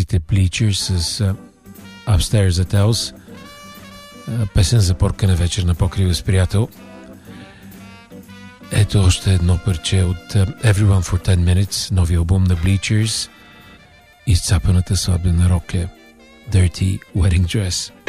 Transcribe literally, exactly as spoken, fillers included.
британските Bleachers с uh, Upstairs at House. Uh, песен за поркана вечер на покрива с приятел. Ето още едно парче от uh, Everyone for ten minutes, новия албум на Bleachers. Изцапаната сватбена рокля Dirty Wedding Dress.